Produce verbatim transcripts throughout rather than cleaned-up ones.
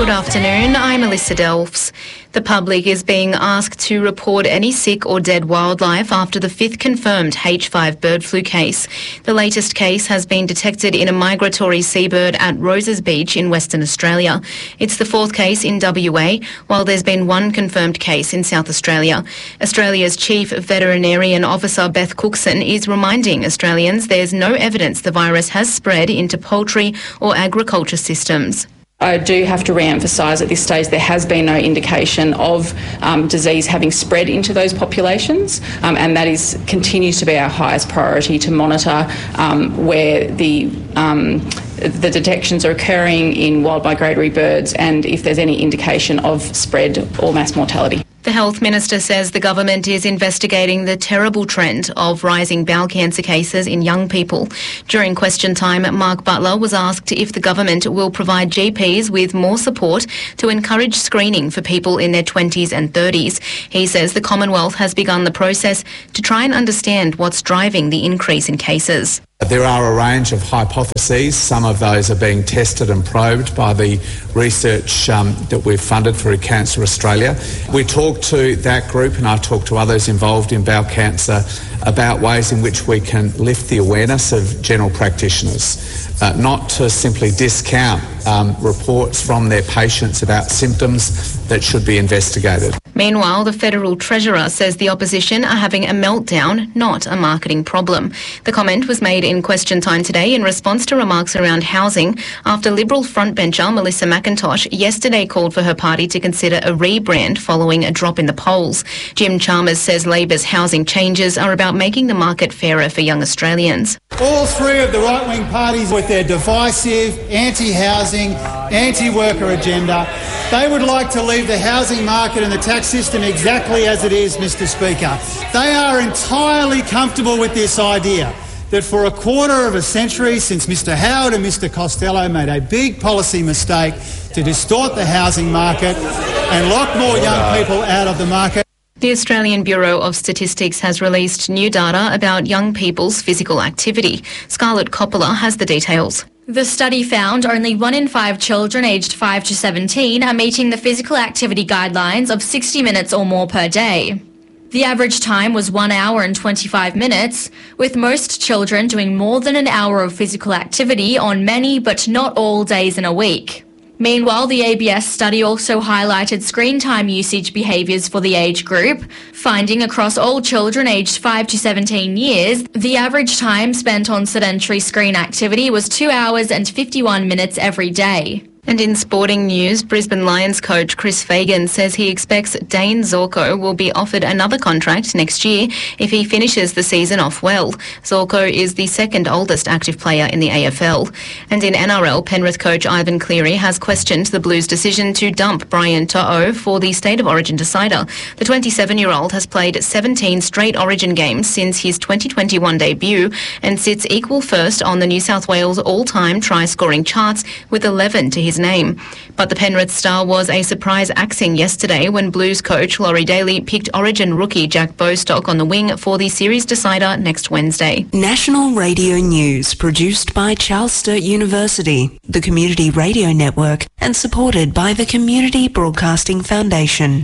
Good afternoon, I'm Alyssa Delphs. The public is being asked to report any sick or dead wildlife after the fifth confirmed H five bird flu case. The latest case has been detected in a migratory seabird at Roses Beach in Western Australia. It's the fourth case in W A, while there's been one confirmed case in South Australia. Australia's Chief Veterinarian Officer Beth Cookson is reminding Australians there's no evidence the virus has spread into poultry or agriculture systems. I do have to re-emphasise at this stage there has been no indication of um, disease having spread into those populations, um, and that is continues to be our highest priority to monitor um, where the um, the detections are occurring in wild migratory birds and if there's any indication of spread or mass mortality. The Health Minister says the government is investigating the terrible trend of rising bowel cancer cases in young people. During question time, Mark Butler was asked if the government will provide G Ps with more support to encourage screening for people in their twenties and thirties. He says the Commonwealth has begun the process to try and understand what's driving the increase in cases. There are a range of hypotheses. Some of those are being tested and probed by the research um, that we've funded through Cancer Australia. We talked to that group, and I've talked to others involved in bowel cancer, about ways in which we can lift the awareness of general practitioners, uh, not to simply discount um, reports from their patients about symptoms that should be investigated. Meanwhile, the Federal Treasurer says the opposition are having a meltdown, not a marketing problem. The comment was made in question time today in response to remarks around housing after Liberal frontbencher Melissa McIntosh yesterday called for her party to consider a rebrand following a drop in the polls. Jim Chalmers says Labor's housing changes are about making the market fairer for young Australians. All three of the right-wing parties with their divisive, anti-housing, anti-worker agenda, they would like to leave the housing market and the tax system exactly as it is, Mr Speaker. They are entirely comfortable with this idea that for a quarter of a century since Mr Howard and Mr Costello made a big policy mistake to distort the housing market and lock more young people out of the market. The Australian Bureau of Statistics has released new data about young people's physical activity. Scarlett Coppola has the details. The study found only one in five children aged five to seventeen are meeting the physical activity guidelines of sixty minutes or more per day. The average time was one hour and twenty-five minutes, with most children doing more than an hour of physical activity on many but not all days in a week. Meanwhile, the A B S study also highlighted screen time usage behaviours for the age group, finding across all children aged five to seventeen years, the average time spent on sedentary screen activity was two hours and fifty-one minutes every day. And in sporting news, Brisbane Lions coach Chris Fagan says he expects Dane Zorko will be offered another contract next year if he finishes the season off well. Zorko is the second oldest active player in the A F L. And in N R L, Penrith coach Ivan Cleary has questioned the Blues' decision to dump Brian To'o for the State of Origin decider. The twenty-seven-year-old has played seventeen straight Origin games since his twenty twenty-one debut and sits equal first on the New South Wales all-time try-scoring charts with eleven to his name. But the Penrith star was a surprise axing yesterday when Blues coach Laurie Daly picked Origin rookie Jack Bostock on the wing for the series decider next Wednesday. National Radio News, produced by Charles Sturt University, the Community Radio Network, and supported by the Community Broadcasting Foundation.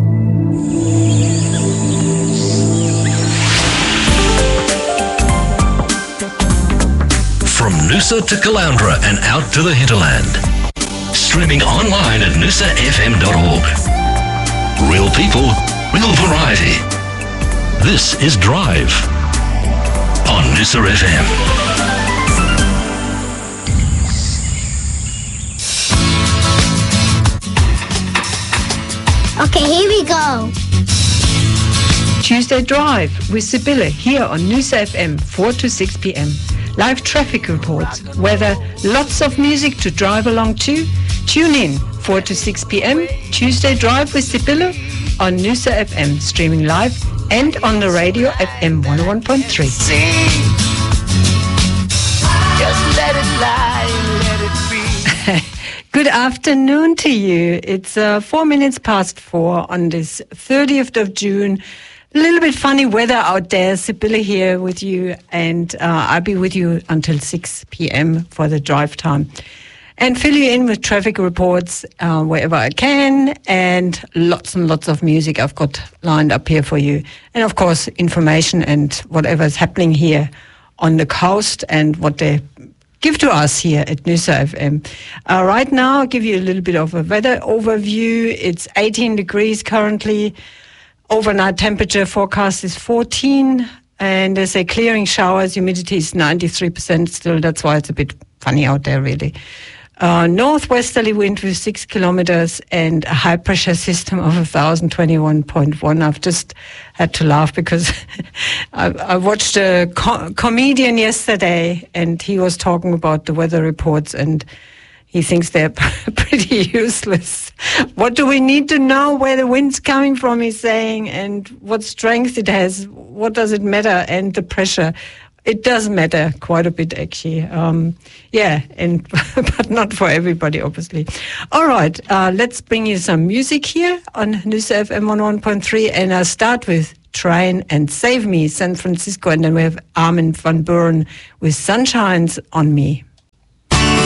From Noosa to Caloundra and out to the hinterland. Streaming online at noosa f m dot org. Real people, real variety. This is Drive on Noosa F M. Okay, here we go. Tuesday Drive with Sibylle here on Noosa F M, four to six p m. Live traffic reports, weather, lots of music to drive along to. Tune in, four to six p m, Tuesday Drive with Sibylle on Noosa F M, streaming live and on the radio F M one oh one point three. Just let it lie, let it be. Good afternoon to you. It's uh, four minutes past four on this thirtieth of June. A little bit funny weather out there. Sibylle here with you, and uh, I'll be with you until six p m for the drive time. and fill you in with traffic reports uh, wherever I can, and lots and lots of music I've got lined up here for you. And of course, information and whatever is happening here on the coast and what they give to us here at Noosa F M. Uh, right now, I'll give you a little bit of a weather overview. It's eighteen degrees currently. Overnight temperature forecast is fourteen. And they say clearing showers, humidity is ninety-three percent still. That's why it's a bit funny out there, really. Uh, northwesterly wind with six kilometers and a high pressure system of one thousand twenty-one point one. I've just had to laugh because I, I watched a co- comedian yesterday and he was talking about the weather reports and he thinks they're pretty useless. What do we need to know where the wind's coming from, he's saying, and what strength it has? What does it matter? And the pressure. It does matter quite a bit, actually. Um, yeah, and but not for everybody, obviously. All right, uh, let's bring you some music here on Noosa F M one oh one point three, and I'll start with Train and Save Me, San Francisco, and then we have Armin van Buuren with Sunshines on Me.